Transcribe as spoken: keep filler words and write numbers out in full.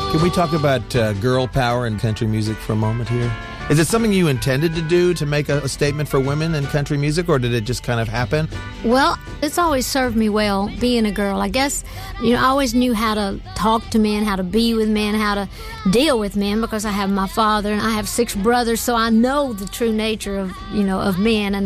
Can we talk about uh, girl power in country music for a moment here? Is it something you intended to do to make a, a statement for women in country music, or did it just kind of happen? Well, it's always served me well being a girl. I guess, you know, I always knew how to talk to men, how to be with men, how to deal with men, because I have my father and I have six brothers, so I know the true nature of, you know, of men. And